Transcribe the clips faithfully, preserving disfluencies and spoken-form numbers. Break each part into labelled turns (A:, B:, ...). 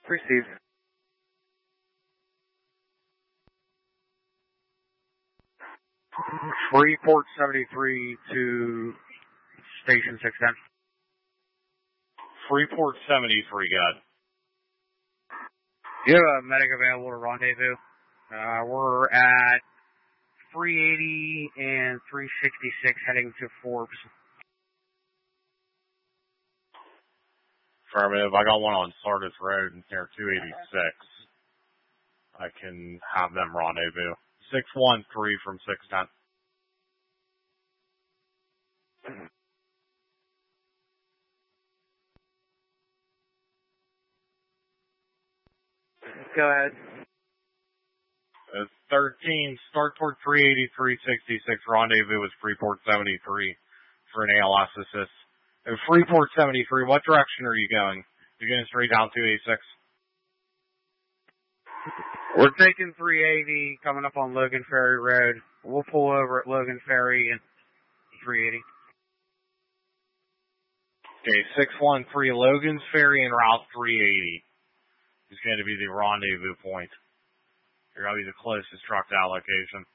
A: Received. Freeport seventy-three to Station six ten.
B: Freeport seventy-three, got it.
A: You have a medic available to rendezvous. Uh, we're at three eighty and three sixty-six heading to Forbes.
B: Affirmative. I got one on Sardis Road near two eighty-six. I can have them rendezvous. six one three from six ten.
A: Go ahead.
B: Uh, thirteen, start toward three eighty-three sixty-six, rendezvous with Freeport seventy-three for an A L S assist. And Freeport seventy-three, what direction are you going? You're going straight down two eighty-six?
A: We're taking three eighty, coming up on Logan Ferry Road. We'll pull over at Logan Ferry and three eighty.
B: Okay, six one three, Logan's Ferry and Route three eighty is going to be the rendezvous point. You're going to be the closest truck to that location.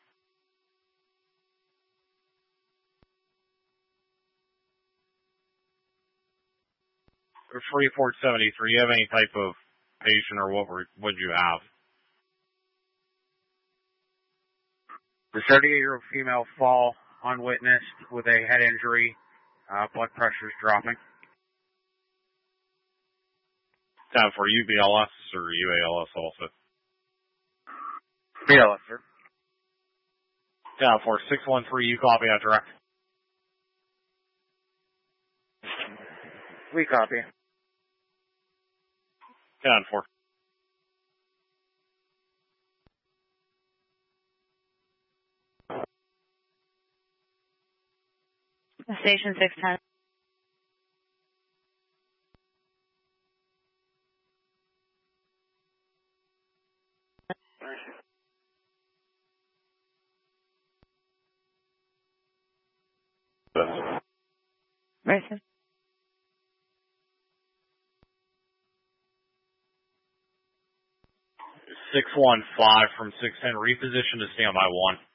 B: For Freeport seventy-three, you have any type of patient or what would you have?
A: The thirty-eight-year-old female fall unwitnessed with a head injury. Uh, blood pressure is dropping.
B: Time for U B L S or U A L S also?
A: B L S, sir.
B: Time for six one three, you copy that direct?
A: We copy.
B: Time for.
C: Station six ten. Right, sir.
B: six one five from six ten, reposition to standby one.